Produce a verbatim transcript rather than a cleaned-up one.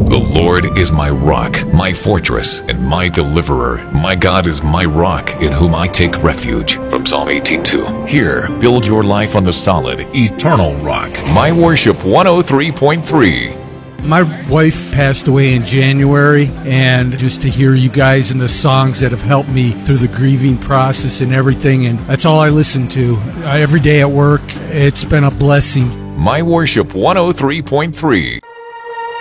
The Lord is my rock, my fortress, and my deliverer. My God is my rock, in whom I take refuge. From Psalm eighteen two. Here, build your life on the solid, eternal rock. My Worship one oh three point three. My wife passed away in January, and just to hear you guys and the songs that have helped me through the grieving process and everything, and that's all I listen to every day at work. It's been a blessing. My Worship one oh three point three.